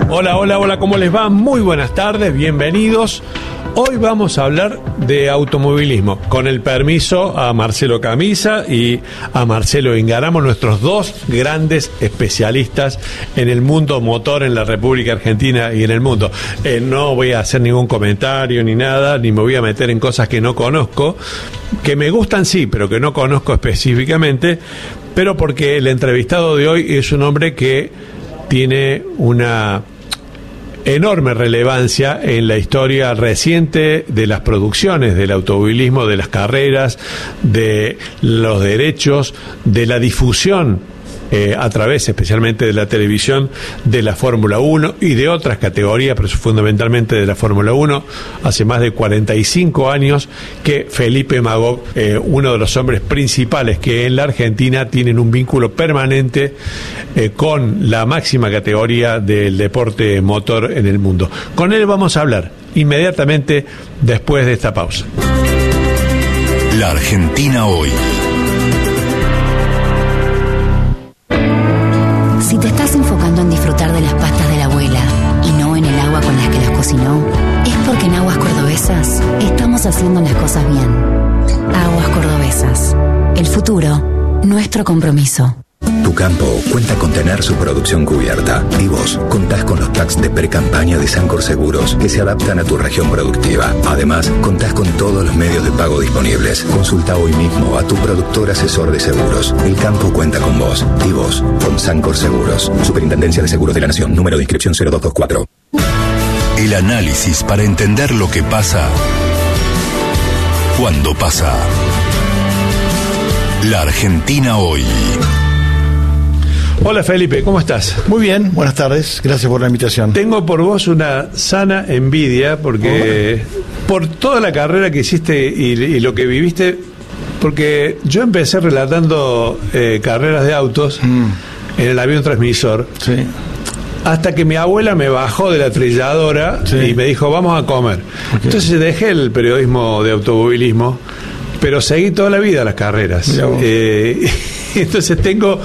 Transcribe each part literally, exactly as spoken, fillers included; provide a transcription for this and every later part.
Hola, hola, hola, ¿cómo les va? Muy buenas tardes, bienvenidos. Hoy vamos a hablar de automovilismo, con el permiso a Marcelo Camisa y a Marcelo Ingaramo, nuestros dos grandes especialistas en el mundo motor en la República Argentina y en el mundo. Eh, no voy a hacer ningún comentario ni nada, ni me voy a meter en cosas que no conozco, que me gustan sí, pero que no conozco específicamente, pero porque el entrevistado de hoy es un hombre que tiene una enorme relevancia en la historia reciente de las producciones del automovilismo, de las carreras, de los derechos, de la difusión eh, a través especialmente de la televisión de la Fórmula uno y de otras categorías, pero fundamentalmente de la Fórmula uno. Hace más de cuarenta y cinco años que Felipe Magó, eh, uno de los hombres principales que en la Argentina tienen un vínculo permanente eh, con la máxima categoría del deporte motor en el mundo. Con él vamos a hablar inmediatamente después de esta pausa. La Argentina hoy. Si te estás enfocando en disfrutar de las pastas de la abuela y no en el agua con las que las cocinó, es porque en Aguas Cordobesas estamos haciendo las cosas bien. Aguas Cordobesas. El futuro, nuestro compromiso. Tu campo cuenta con tener su producción cubierta y vos contás con los packs de pre-campaña de Sancor Seguros que se adaptan a tu región productiva. Además, contás con todos los medios de pago disponibles. Consulta hoy mismo a tu productor asesor de seguros. El campo cuenta con vos y vos con Sancor Seguros. Superintendencia de Seguros de la Nación. Número de inscripción cero dos dos cuatro. El análisis para entender lo que pasa cuando pasa. La Argentina hoy. Hola Felipe, ¿cómo estás? Muy bien, buenas tardes, gracias por la invitación. Tengo por vos una sana envidia porque oh. por toda la carrera que hiciste y, y lo que viviste, porque yo empecé relatando eh, carreras de autos mm. en el avión transmisor. Sí. Hasta que mi abuela me bajó de la trilladora sí. y me dijo, vamos a comer. Okay. Entonces dejé el periodismo de automovilismo, pero seguí toda la vida las carreras. Eh, entonces tengo...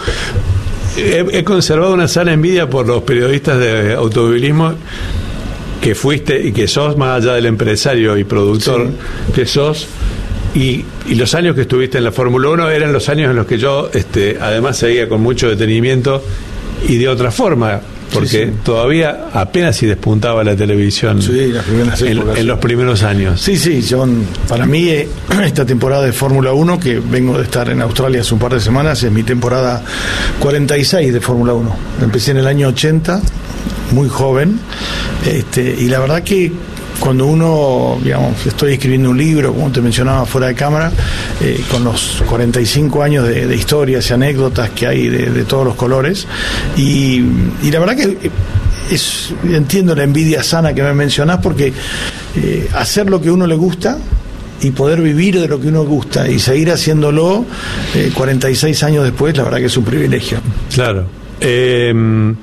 He, he conservado una sana envidia por los periodistas de automovilismo que fuiste y que sos, más allá del empresario y productor sí. que sos, y, y los años que estuviste en la Fórmula uno eran los años en los que yo este, además seguía con mucho detenimiento y de otra forma, porque sí, sí. todavía apenas si despuntaba la televisión sí, las primeras en, en los primeros años. Sí, sí, John, para mí esta temporada de Fórmula uno, que vengo de estar en Australia hace un par de semanas, es mi temporada cuarenta y seis de Fórmula uno. Empecé en el año ochenta, muy joven, este, y la verdad que cuando uno, digamos, estoy escribiendo un libro, como te mencionaba fuera de cámara, eh, con los cuarenta y cinco años de, de historias y anécdotas que hay de, de todos los colores, y, y la verdad que es, entiendo la envidia sana que me mencionás, porque eh, hacer lo que a uno le gusta y poder vivir de lo que uno gusta y seguir haciéndolo eh, cuarenta y seis años después, la verdad que es un privilegio. Claro. Eh,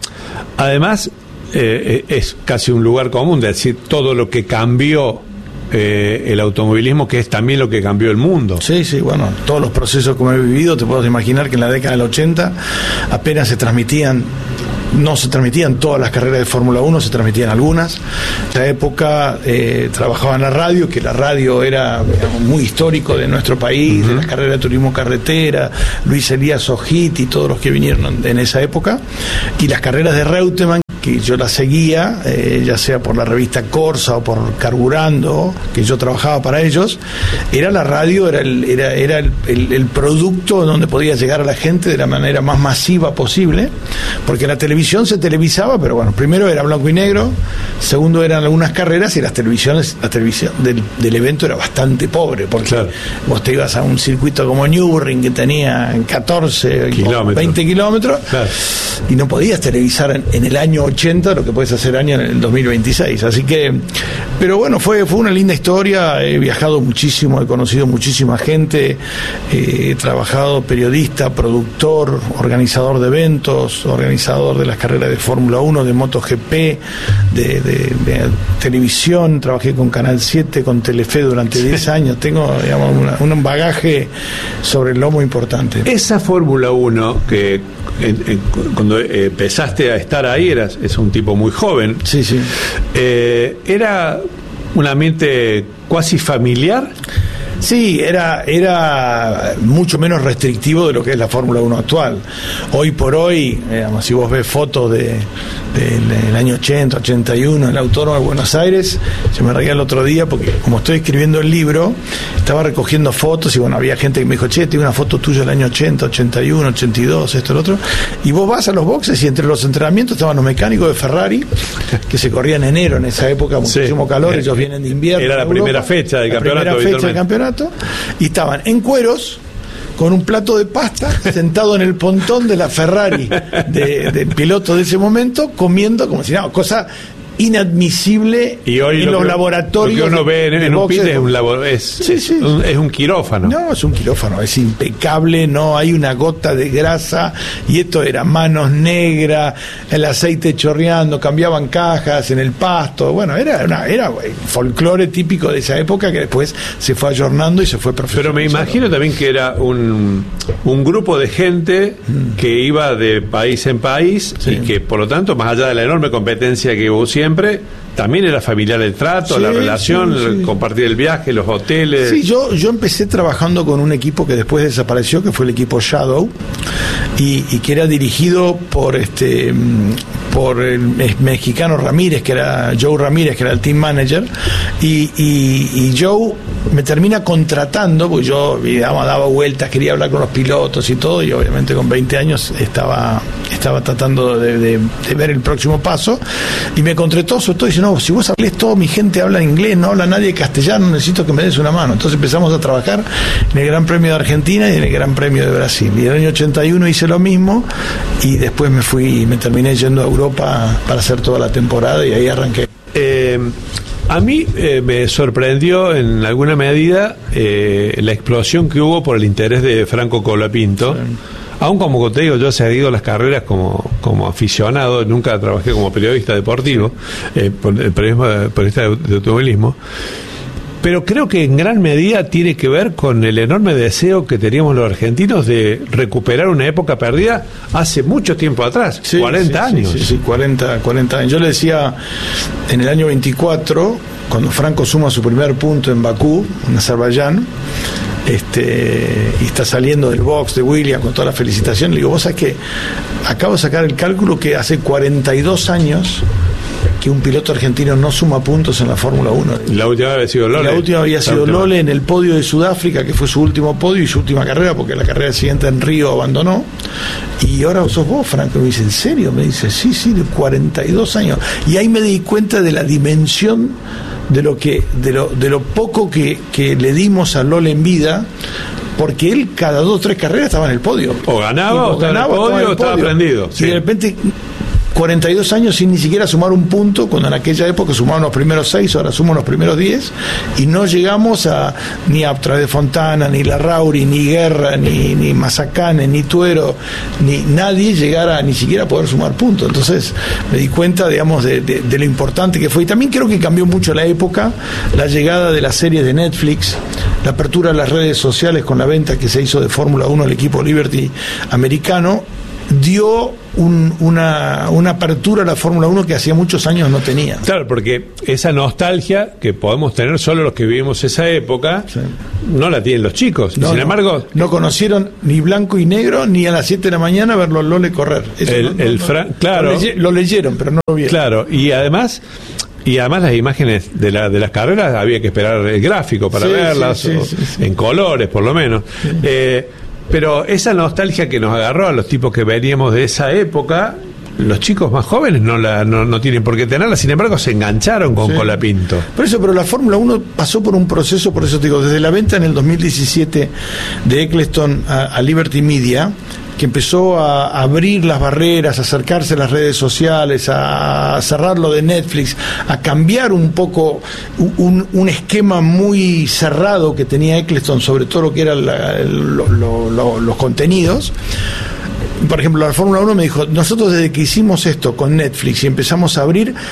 además, Eh, es casi un lugar común de decir todo lo que cambió eh, el automovilismo, que es también lo que cambió el mundo. Sí, sí, bueno, todos los procesos como he vivido, te puedo imaginar que en la década del ochenta apenas se transmitían, no se transmitían todas las carreras de Fórmula uno, se transmitían algunas. En esa época eh, trabajaba en la radio, que la radio era, digamos, muy histórico de nuestro país, uh-huh. de las carreras de turismo carretera, Luis Elías Ojit y todos los que vinieron en esa época, y las carreras de Reutemann, que yo la seguía, eh, ya sea por la revista Corsa o por Carburando, que yo trabajaba para ellos, era la radio, era el, era, era el, el, el producto donde podía llegar a la gente de la manera más masiva posible, porque la televisión se televisaba, pero bueno, primero era blanco y negro, segundo eran algunas carreras, y las televisiones, la televisión del, del evento era bastante pobre, porque claro. vos te ibas a un circuito como Nürburgring, que tenía catorce, kilómetros. veinte kilómetros, claro. y no podías televisar en, en el año ochenta lo que puedes hacer año en el dos mil veintiséis, así que, pero bueno, fue, fue una linda historia. He viajado muchísimo, he conocido muchísima gente, eh, he trabajado periodista, productor, organizador de eventos, organizador de las carreras de Fórmula uno, de MotoGP, de, de, de televisión, trabajé con Canal siete, con Telefe durante diez años, tengo, digamos, una, un bagaje sobre el lomo importante. Esa Fórmula uno que en, en, cuando empezaste a estar ahí, eras es un tipo muy joven. Sí, sí. Eh, ¿Era un ambiente cuasi familiar? Sí, era, era mucho menos restrictivo de lo que es la Fórmula uno actual. Hoy por hoy, digamos, si vos ves fotos de, de, del año ochenta, ochenta y uno en el Autódromo de Buenos Aires, yo me reía el otro día porque como estoy escribiendo el libro, estaba recogiendo fotos y bueno, había gente que me dijo, che, tengo una foto tuya del año ochenta, ochenta y uno, ochenta y dos, esto, lo otro, y vos vas a los boxes y entre los entrenamientos estaban los mecánicos de Ferrari, que se corría en enero en esa época, muchísimo sí. calor, ellos vienen de invierno. Era la Europa, primera fecha del la campeonato. Primera fecha del campeonato. Y estaban en cueros con un plato de pasta sentado en el pontón de la Ferrari de, del piloto de ese momento comiendo como si nada, cosa inadmisible y hoy en los que, laboratorios. Lo que uno ve en, en un pit es un, labor, es, sí, sí. Es, un, es un quirófano. No, es un quirófano, es impecable, no hay una gota de grasa, y esto era manos negras, el aceite chorreando, cambiaban cajas en el pasto, bueno, era una, era folclore típico de esa época que después se fue ayornando y se fue profesionalizando. Pero me imagino también que era un, un grupo de gente mm. que iba de país en país sí. y que por lo tanto, más allá de la enorme competencia que hubo siempre, también era familiar el trato, sí, la relación, sí, sí. El compartir el viaje, los hoteles. Sí, yo, yo empecé trabajando con un equipo que después desapareció, que fue el equipo Shadow, y, y que era dirigido por este por el mexicano Ramírez, que era Joe Ramírez, que era el team manager, y, y, y Joe me termina contratando, porque yo digamos, daba vueltas, quería hablar con los pilotos y todo, y obviamente con veinte años estaba, estaba tratando de, de, de ver el próximo paso, y me contrató, sobre todo, y dice, no, si vos hablés, todo mi gente habla inglés, no habla nadie castellano, necesito que me des una mano. Entonces empezamos a trabajar en el Gran Premio de Argentina y en el Gran Premio de Brasil, y en el año ochenta y uno hice lo mismo, y después me fui, me terminé yendo a Europa para hacer toda la temporada, y ahí arranqué. Eh, a mí eh, me sorprendió en alguna medida eh, la explosión que hubo por el interés de Franco Colapinto. Sí. Aún como te digo, yo he seguido las carreras como, como aficionado, nunca trabajé como periodista deportivo, eh, por, el periodismo, periodista de, de automovilismo, pero creo que en gran medida tiene que ver con el enorme deseo que teníamos los argentinos de recuperar una época perdida hace mucho tiempo atrás, sí, cuarenta sí, años. Sí, sí, sí, cuarenta, cuarenta años. Yo le decía, en el año veinticuatro, cuando Franco suma su primer punto en Bakú, en Azerbaiyán, este, y está saliendo del box de Williams con toda la felicitación, le digo, vos sabés que acabo de sacar el cálculo que hace cuarenta y dos años que un piloto argentino no suma puntos en la Fórmula uno. La última había sido Lole. La última había sido Lole en el podio de Sudáfrica, que fue su último podio y su última carrera, porque la carrera siguiente en Río abandonó. Y ahora sos vos, Franco. Me dice, ¿en serio? Me dice, sí, sí, de cuarenta y dos años. Y ahí me di cuenta de la dimensión de lo que de lo, de lo poco que, que le dimos a Lole en vida, porque él cada dos o tres carreras estaba en el podio. O ganaba, o, o estaba, ganaba, en el podio, o estaba prendido. Sí. Y de repente cuarenta y dos años sin ni siquiera sumar un punto, cuando en aquella época sumaban los primeros seis, ahora suman los primeros diez, y no llegamos a ni a Través de Fontana, ni Larrauri, ni Guerra, ni, ni Mazacane, ni Tuero, ni nadie llegara ni siquiera a poder sumar puntos. Entonces me di cuenta, digamos, de, de, de lo importante que fue. Y también creo que cambió mucho la época, la llegada de las series de Netflix, la apertura de las redes sociales con la venta que se hizo de Fórmula uno al equipo Liberty americano, dio un, una, una apertura a la Fórmula uno que hacía muchos años no tenía. Claro, porque esa nostalgia que podemos tener solo los que vivimos esa época, sí, no la tienen los chicos. No, Sin no, embargo, no conocieron ni blanco y negro, ni a las siete de la mañana verlo Lole correr. Eso el, no, el no, Fra- no, claro, lo, leye, lo leyeron, pero no lo vieron. Claro, y además... Y además las imágenes de, la, de las carreras había que esperar el gráfico para sí, verlas, sí, o, sí, sí, sí. en colores por lo menos. Sí. Eh, pero esa nostalgia que nos agarró a los tipos que veníamos de esa época, los chicos más jóvenes no la no, no tienen por qué tenerla, sin embargo se engancharon con sí. Colapinto. Por eso, pero la Fórmula uno pasó por un proceso, por eso te digo, desde la venta en el dos mil diecisiete de Eccleston a, a Liberty Media, que empezó a abrir las barreras, a acercarse a las redes sociales, a cerrar lo de Netflix, a cambiar un poco un, un esquema muy cerrado que tenía Eccleston sobre todo lo que eran lo, lo, lo, los contenidos. Por ejemplo, la Fórmula uno me dijo, nosotros desde que hicimos esto con Netflix y empezamos a abrir,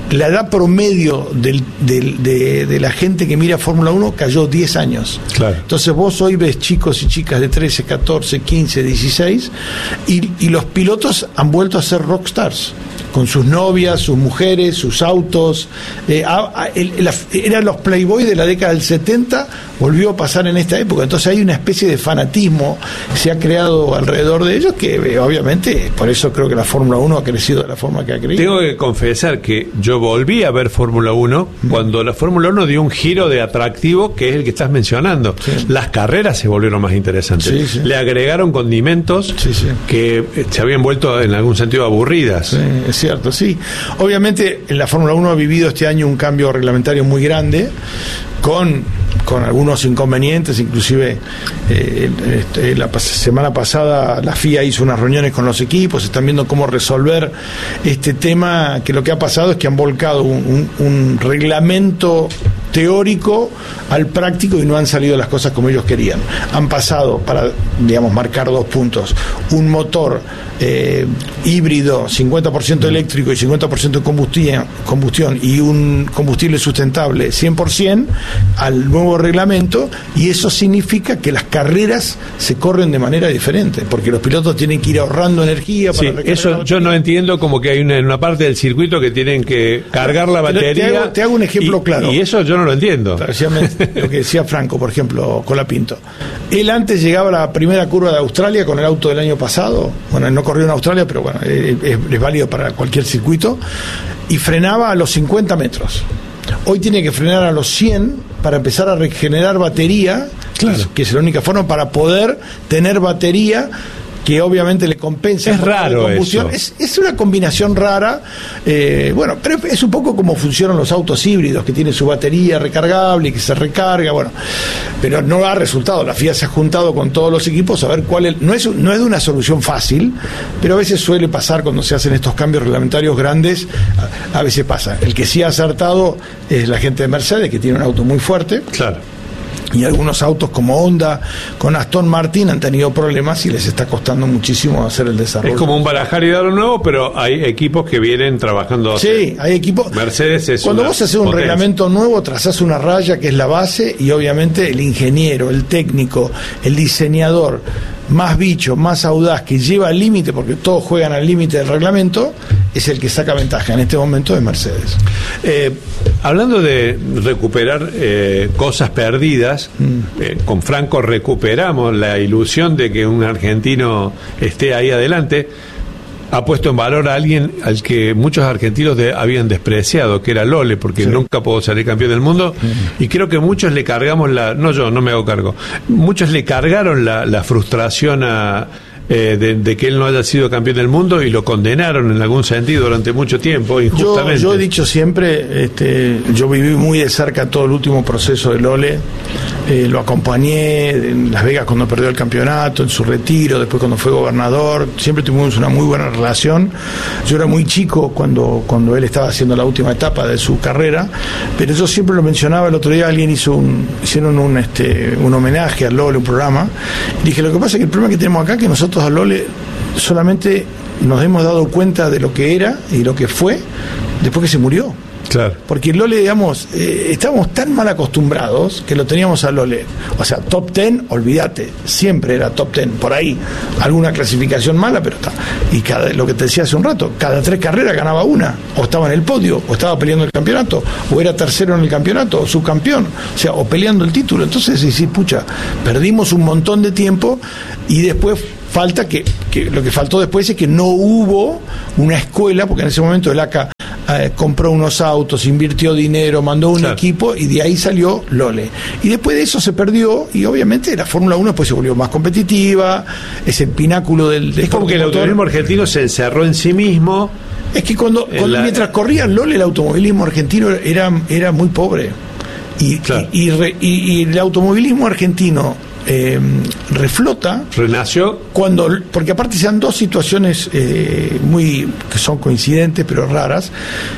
la edad promedio del, del, de, de la gente que mira Fórmula uno cayó diez años. Claro. Entonces vos hoy ves chicos y chicas de trece, catorce, quince, dieciséis y, y los pilotos han vuelto a ser rockstars con sus novias, sus mujeres, sus autos. Eh, a, a, el, el, eran los Playboy de la década del setenta, volvió a pasar en esta época. Entonces hay una especie de fanatismo que se ha creado alrededor de ellos que eh, obviamente, por eso creo que la Fórmula uno ha crecido de la forma que ha crecido. Tengo que confesar que yo volví a ver Fórmula uno cuando la Fórmula uno dio un giro de atractivo que es el que estás mencionando. Sí. Las carreras se volvieron más interesantes. Sí, sí. Le agregaron condimentos sí, sí. que se habían vuelto en algún sentido aburridas. Sí, es cierto, sí. Obviamente en la Fórmula uno ha vivido este año un cambio reglamentario muy grande con, con algunos inconvenientes, inclusive eh, este, la pas- semana pasada la F I A hizo unas reuniones con los equipos, están viendo cómo resolver este tema, que lo que ha pasado es que han volcado un, un, un reglamento teórico al práctico y no han salido las cosas como ellos querían. Han pasado, para, digamos, marcar dos puntos, un motor eh, híbrido, cincuenta por ciento eléctrico y cincuenta por ciento combustión, combustión y un combustible sustentable cien por ciento al nuevo reglamento, y eso significa que las carreras se corren de manera diferente, porque los pilotos tienen que ir ahorrando energía para sí, eso yo no entiendo, como que hay una, una parte del circuito que tienen que cargar la batería. Te hago, te hago un ejemplo y, claro. Y eso yo no lo entiendo. Lo que decía Franco, por ejemplo, Colapinto. Él antes llegaba a la primera curva de Australia con el auto del año pasado. Bueno, él no corrió en Australia, pero bueno, es, es válido para cualquier circuito. Y frenaba a los cincuenta metros. Hoy tiene que frenar a los cien para empezar a regenerar batería, claro, que es la única forma para poder tener batería que obviamente le compensa. Es raro eso. Es, es una combinación rara, eh, bueno, pero es un poco como funcionan los autos híbridos, que tienen su batería recargable y que se recarga, bueno, pero no ha resultado. La F I A se ha juntado con todos los equipos a ver cuál es, no es, no es de una solución fácil, pero a veces suele pasar cuando se hacen estos cambios reglamentarios grandes, a, a veces pasa. El que sí ha acertado es la gente de Mercedes, que tiene un auto muy fuerte. Claro. Y algunos autos como Honda, con Aston Martin, han tenido problemas y les está costando muchísimo hacer el desarrollo. Es como un barajar y dar un nuevo, pero hay equipos que vienen trabajando. Sí, hay equipos. Mercedes es Cuando una vos haces un potencia. reglamento nuevo, trazás una raya que es la base, y obviamente el ingeniero, el técnico, el diseñador más bicho, más audaz, que lleva al límite, porque todos juegan al límite del reglamento, es el que saca ventaja. En este momento es Mercedes. Eh, hablando de recuperar eh, cosas perdidas, mm. eh, con Franco recuperamos la ilusión de que un argentino esté ahí adelante. Ha puesto en valor a alguien al que muchos argentinos de, habían despreciado, que era Lole, porque sí. nunca pudo salir campeón del mundo, mm. y creo que muchos le cargamos la, no yo, no me hago cargo, muchos le cargaron la, la frustración a Eh, de, de que él no haya sido campeón del mundo, y lo condenaron en algún sentido durante mucho tiempo, injustamente. Yo, yo he dicho siempre, este, yo viví muy de cerca todo el último proceso de Lole, eh, lo acompañé en Las Vegas cuando perdió el campeonato, en su retiro, después cuando fue gobernador, siempre tuvimos una muy buena relación. Yo era muy chico cuando, cuando él estaba haciendo la última etapa de su carrera, pero yo siempre lo mencionaba. El otro día alguien hizo un, hicieron un, este, un homenaje a Lole, un programa, y dije, lo que pasa es que el problema que tenemos acá es que nosotros a Lole solamente nos hemos dado cuenta de lo que era y lo que fue después que se murió. Claro. Porque Lole, digamos, eh, estábamos tan mal acostumbrados que lo teníamos a Lole. O sea, top ten, olvídate, siempre era top ten, por ahí, alguna clasificación mala, pero está. Y cada, lo que te decía hace un rato, cada tres carreras ganaba una, o estaba en el podio, o estaba peleando el campeonato, o era tercero en el campeonato, o subcampeón, o sea, o peleando el título. Entonces, sí, sí, pucha, perdimos un montón de tiempo, y después falta que, que lo que faltó después es que no hubo una escuela, porque en ese momento el A C A eh, compró unos autos, invirtió dinero, mandó un claro. equipo, y de ahí salió Lole. Y después de eso se perdió, y obviamente la Fórmula uno después se volvió más competitiva, es el pináculo del... Es como que el automovilismo argentino se encerró en sí mismo. Es que cuando, cuando la... mientras corría Lole, el automovilismo argentino era, era muy pobre. Y, claro. y, y, re, y, y el automovilismo argentino Eh, reflota, renació cuando, porque aparte sean dos situaciones eh, muy que son coincidentes pero raras.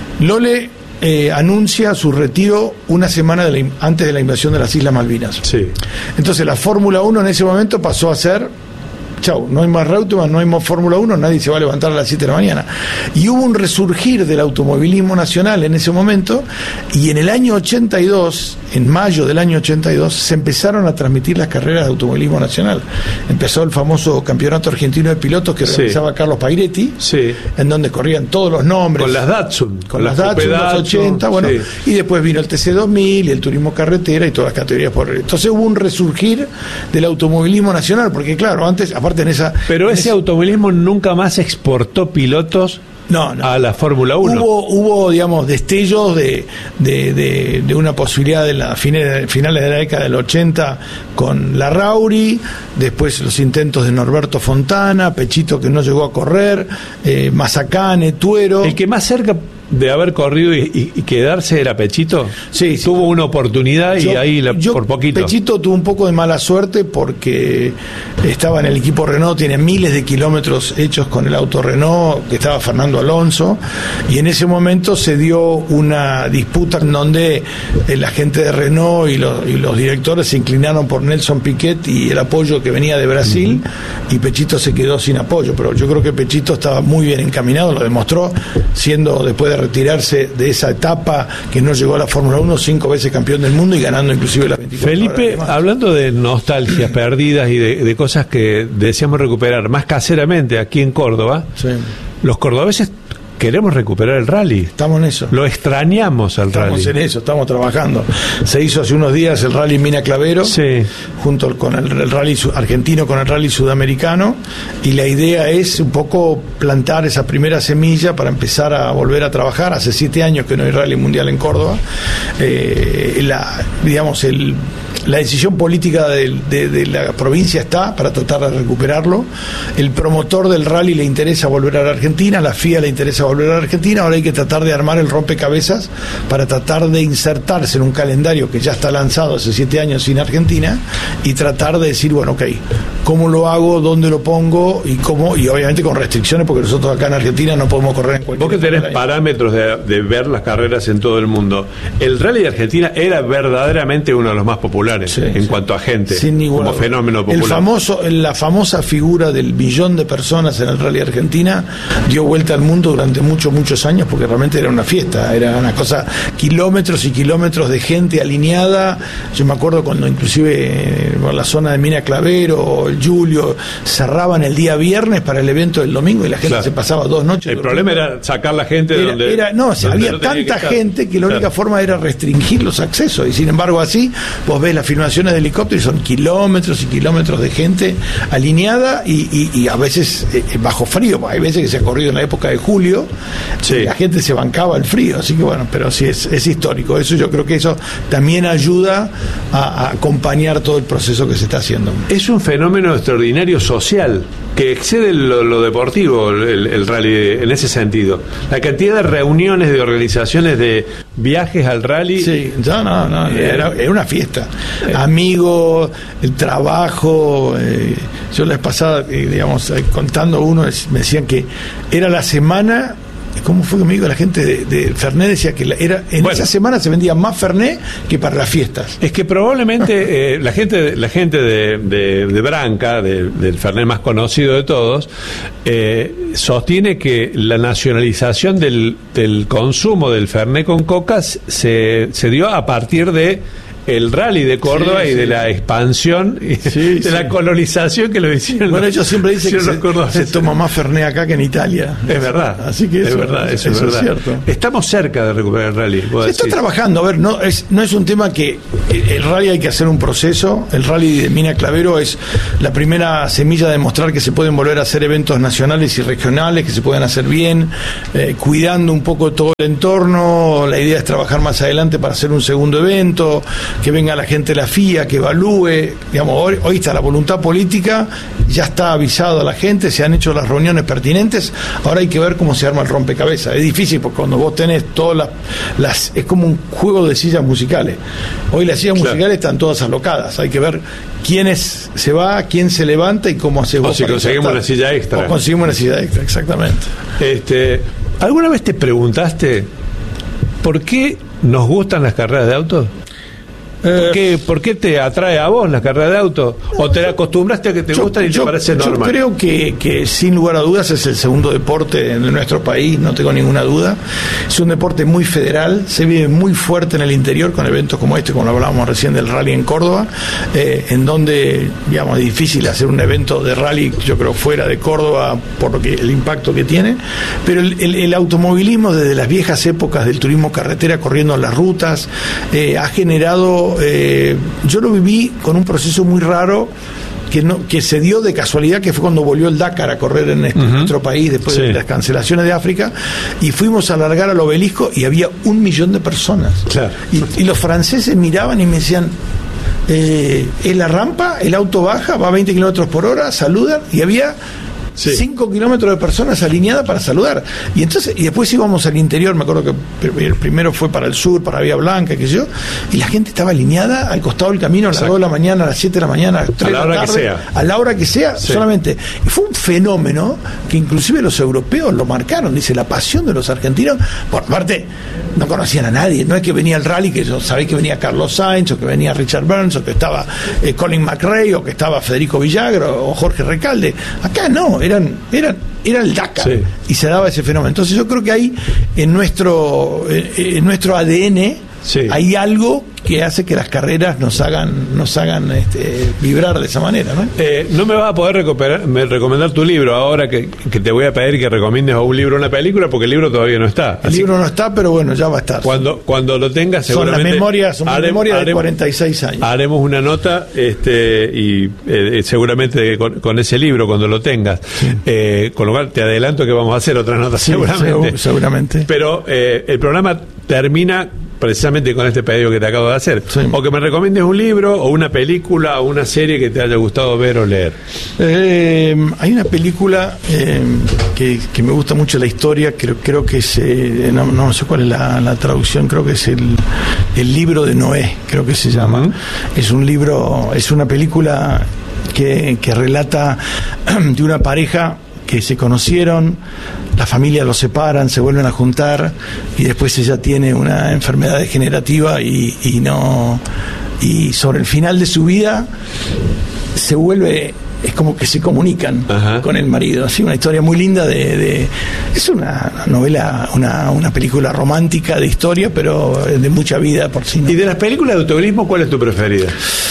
Lole eh, anuncia su retiro una semana de la, antes de la invasión de las Islas Malvinas. Sí. Entonces la Fórmula uno en ese momento pasó a ser chau, no hay más Reutemann, no hay más Fórmula uno, nadie se va a levantar a las siete de la mañana. Y hubo un resurgir del automovilismo nacional en ese momento, y en el año ochenta y dos, en mayo del año ochenta y dos, se empezaron a transmitir las carreras de automovilismo nacional. Empezó el famoso campeonato argentino de pilotos que sí. realizaba Carlos Pairetti, sí. en donde corrían todos los nombres. Con las Datsun. Con, con las Datsun, los ochenta, bueno, sí. Y después vino el T C dos mil y el turismo carretera y todas las categorías por... Entonces hubo un resurgir del automovilismo nacional, porque claro, antes, aparte en esa... Pero en ese ese... automovilismo nunca más exportó pilotos No, no. a la Fórmula uno. Hubo, hubo, digamos, destellos de, de, de, de una posibilidad de las finales, finales de la década del ochenta con la Rauri, después los intentos de Norberto Fontana, Pechito que no llegó a correr, eh, Mazacane, Tuero. El que más cerca de haber corrido y, y, y quedarse era Pechito. Sí, sí. Tuvo una oportunidad y yo, ahí la, yo, por poquito. Pechito tuvo un poco de mala suerte porque estaba en el equipo Renault, tiene miles de kilómetros hechos con el auto Renault, que estaba Fernando Alonso, y en ese momento se dio una disputa en donde la gente de Renault y los, y los directores se inclinaron por Nelson Piquet y el apoyo que venía de Brasil, uh-huh. y Pechito se quedó sin apoyo, pero yo creo que Pechito estaba muy bien encaminado, lo demostró siendo, después de retirarse de esa etapa que no llegó a la Fórmula uno, cinco veces campeón del mundo y ganando inclusive la veinticuatro Felipe, horas de hablando de nostalgias perdidas y de, de cosas que deseamos recuperar más caseramente aquí en Córdoba, sí. Los cordobeses queremos recuperar el rally. Estamos en eso. Lo extrañamos al estamos rally. Estamos en eso, estamos trabajando. Se hizo hace unos días el rally Mina Clavero, sí. junto con el, el rally argentino con el rally sudamericano, y la idea es un poco plantar esa primera semilla para empezar a volver a trabajar. Hace siete años que no hay rally mundial en Córdoba. Eh, la, digamos, el La decisión política de, de, de la provincia está para tratar de recuperarlo. El promotor del rally le interesa volver a la Argentina, la F I A le interesa volver a la Argentina. Ahora hay que tratar de armar el rompecabezas para tratar de insertarse en un calendario que ya está lanzado hace siete años sin Argentina y tratar de decir, bueno, ok, ¿cómo lo hago? ¿Dónde lo pongo? Y cómo, y obviamente con restricciones, porque nosotros acá en Argentina no podemos correr en cualquier... Vos que tenés parámetros de, de ver las carreras en todo el mundo, el rally de Argentina era verdaderamente uno de los más populares. Sí, en sí. cuanto a gente, como fenómeno popular. El famoso, la famosa figura del billón de personas en el Rally Argentina dio vuelta al mundo durante muchos, muchos años, porque realmente era una fiesta, era una cosa, kilómetros y kilómetros de gente alineada. Yo me acuerdo cuando inclusive por la zona de Mina Clavero, el Julio, cerraban el día viernes para el evento del domingo y la gente claro. se pasaba dos noches. El problema era sacar la gente de era, donde... Era, no, o sea, donde había no tanta que gente que la única claro. forma era restringir los accesos, y sin embargo así, vos ves las filmaciones de helicópteros y son kilómetros y kilómetros de gente alineada y, y, y a veces eh, bajo frío. Hay veces que se ha corrido en la época de julio sí. y la gente se bancaba el frío, así que bueno, pero sí es, es histórico. Eso yo creo que eso también ayuda a, a acompañar todo el proceso que se está haciendo. Es un fenómeno extraordinario social que excede lo, lo deportivo, el, el rally en ese sentido. La cantidad de reuniones, de organizaciones, de viajes al rally. Sí, no, no, no, era, era una fiesta. Eh. Amigos, el trabajo. Eh, yo la vez pasada, eh, digamos, eh, contando uno, me decían que era la semana. ¿Cómo fue que me dijo la gente de, de Fernet? Decía que la, era en bueno, esa semana se vendía más Fernet que para las fiestas. Es que probablemente eh, la gente la gente de, de, de Branca, de, del Fernet más conocido de todos, eh, sostiene que la nacionalización del, del consumo del Fernet con coca se, se dio a partir de el rally de Córdoba sí, y sí. de la expansión y sí, de sí. la colonización que lo hicieron. Bueno, ellos siempre dicen que se, se toma más Fernet acá que en Italia. Es verdad. Así que eso, es verdad, eso, eso es, verdad. Es cierto. Estamos cerca de recuperar el rally. Se está trabajando. A ver, no es no es un tema que el rally hay que hacer un proceso. El rally de Mina Clavero es la primera semilla de demostrar que se pueden volver a hacer eventos nacionales y regionales, que se pueden hacer bien, eh, cuidando un poco todo el entorno. La idea es trabajar más adelante para hacer un segundo evento, que venga la gente de la F I A, que evalúe, digamos, hoy, hoy está la voluntad política, ya está avisado a la gente, se han hecho las reuniones pertinentes, ahora hay que ver cómo se arma el rompecabezas. Es difícil porque cuando vos tenés todas las, las es como un juego de sillas musicales. Hoy las sillas claro. musicales están todas alocadas, hay que ver quién es, se va, quién se levanta y cómo hace vos. O si conseguimos una silla extra. O conseguimos una silla extra, exactamente. Este, ¿alguna vez te preguntaste por qué nos gustan las carreras de autos? ¿Por qué, ¿Por qué te atrae a vos la carrera de auto? ¿O te acostumbraste a que te yo, gustan y yo, te parece yo normal? Yo creo que, que sin lugar a dudas es el segundo deporte de nuestro país, no tengo ninguna duda. Es un deporte muy federal, se vive muy fuerte en el interior con eventos como este, como lo hablábamos recién del rally en Córdoba, eh, en donde, digamos, es difícil hacer un evento de rally, yo creo, fuera de Córdoba por lo que, el impacto que tiene, pero el, el, el automovilismo desde las viejas épocas del turismo carretera corriendo en las rutas eh, ha generado, eh, yo lo viví con un proceso muy raro que no que se dio de casualidad, que fue cuando volvió el Dakar a correr en este, uh-huh. nuestro país después sí. de las cancelaciones de África, y fuimos a alargar al obelisco y había un millón de personas, claro. y, y los franceses miraban y me decían, eh, en la rampa el auto baja, va a veinte kilómetros por hora, saludan, y había Sí. cinco kilómetros de personas alineadas para saludar. Y entonces, y después íbamos al interior, me acuerdo que el primero fue para el sur, para Vía Blanca, qué sé yo, y la gente estaba alineada al costado del camino a las dos de la mañana, a las siete de la mañana, a las tres de la tarde, a la hora que sea, a la hora que sea, sí. solamente. Y fue un fenómeno que inclusive los europeos lo marcaron, dice, la pasión de los argentinos, por parte, no conocían a nadie, no es que venía el rally, que yo sabéis que venía Carlos Sainz, o que venía Richard Burns, o que estaba eh, Colin McRae, o que estaba Federico Villagro, o Jorge Recalde. Acá no, eran, eran, era el Dakar, sí. y se daba ese fenómeno. Entonces yo creo que ahí en nuestro, en nuestro A D N sí. hay algo que hace que las carreras nos hagan nos hagan este, vibrar de esa manera, ¿no? Eh, no me vas a poder recuperar, me, recomendar tu libro ahora que, que te voy a pedir que recomiendes un libro o una película, porque el libro todavía no está. El libro no está, pero bueno, ya va a estar. Cuando cuando lo tengas, seguramente... Son las memorias, son haremos, memorias de haremos, cuarenta y seis años. Haremos una nota este y eh, seguramente con, con ese libro, cuando lo tengas. Sí. Eh, con lo cual te adelanto que vamos a hacer otras notas, sí, seguramente. Seguramente. Pero eh, el programa termina precisamente con este pedido que te acabo de hacer, sí. o que me recomiendes un libro o una película o una serie que te haya gustado ver o leer. Eh, hay una película eh, que, que me gusta mucho la historia, creo, creo que es, eh, no, no sé cuál es la, la traducción, creo que es el, el libro de Noé, creo que se llama. Uh-huh. Es un libro, es una película que, que relata de una pareja que se conocieron, la familia los separan, se vuelven a juntar y después ella tiene una enfermedad degenerativa y, y no y sobre el final de su vida se vuelve, es como que se comunican Ajá. con el marido, así una historia muy linda de, de es una novela, una, una película romántica de historia, pero de mucha vida por sí, ¿no? ¿Y de las películas de automovilismo cuál es tu preferida?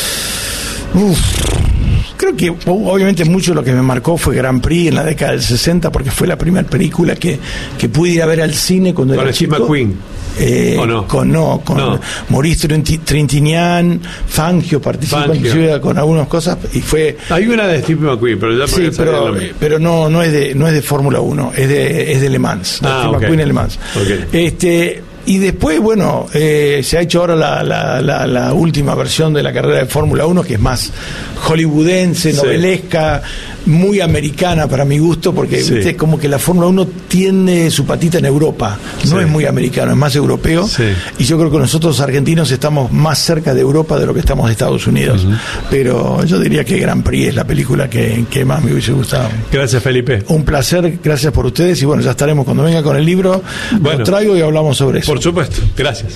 Uf. Creo que obviamente mucho lo que me marcó fue Grand Prix en la década del sesenta, porque fue la primera película que, que pude ir a ver al cine cuando ¿Con era Steve chico. McQueen? Eh, ¿O no? Con, no, con no. Maurice Trintignant, Fangio participó Fangio. inclusive con algunas cosas y fue... Hay una de Steve McQueen, pero ya sí, pero, pero no, no es de, no es de Fórmula uno, es de, es de Le Mans, de ah, Steve okay. McQueen en Le Mans. Okay. Este... Y después, bueno, eh, se ha hecho ahora la, la, la, la última versión de la carrera de Fórmula uno, que es más hollywoodense, novelesca, sí. muy americana para mi gusto, porque sí. viste, como que la Fórmula uno tiene su patita en Europa, no sí. es muy americano, es más europeo, sí. y yo creo que nosotros argentinos estamos más cerca de Europa de lo que estamos de Estados Unidos, uh-huh. pero yo diría que Grand Prix es la película que, que más me hubiese gustado. Gracias, Felipe. Un placer, gracias por ustedes, y bueno, ya estaremos cuando venga con el libro, bueno, lo traigo y hablamos sobre eso. Por supuesto, gracias.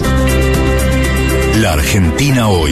La Argentina hoy.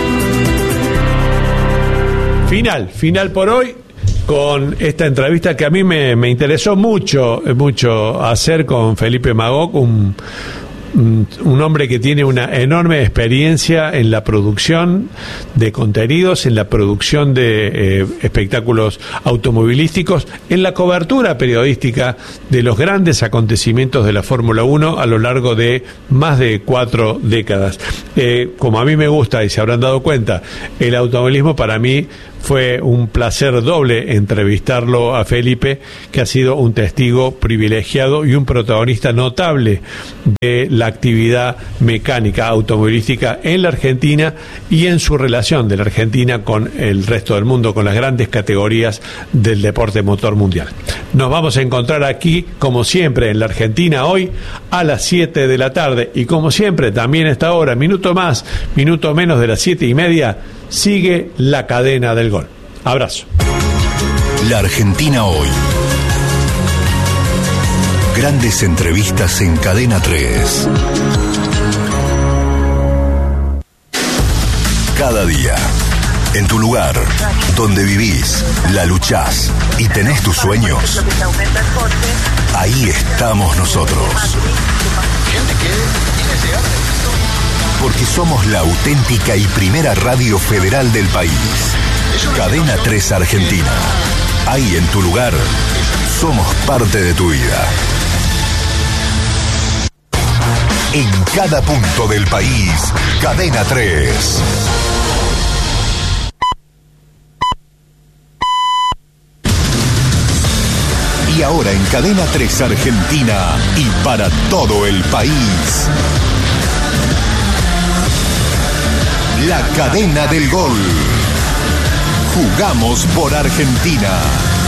Final, final por hoy, con esta entrevista que a mí me, me interesó mucho, mucho hacer con Felipe Magó, un, un hombre que tiene una enorme experiencia en la producción de contenidos, en la producción de eh, espectáculos automovilísticos, en la cobertura periodística de los grandes acontecimientos de la Fórmula uno a lo largo de más de cuatro décadas. Eh, como a mí me gusta, y se habrán dado cuenta, el automovilismo para mí fue un placer doble entrevistarlo a Felipe, que ha sido un testigo privilegiado y un protagonista notable de la actividad mecánica automovilística en la Argentina y en su relación de la Argentina con el resto del mundo, con las grandes categorías del deporte motor mundial. Nos vamos a encontrar aquí, como siempre, en la Argentina hoy, a las siete de la tarde, y como siempre, también a esta hora, minuto más, minuto menos de las siete y media, sigue la cadena del gol. Abrazo. La Argentina hoy. Grandes entrevistas en Cadena tres. cada día. En tu lugar, donde vivís, la luchás y tenés tus sueños, ahí estamos nosotros. Porque somos la auténtica y primera radio federal del país. Cadena tres Argentina. Ahí en tu lugar, somos parte de tu vida. En cada punto del país, Cadena tres. Y ahora en Cadena tres Argentina y para todo el país, la cadena del gol. Jugamos por Argentina.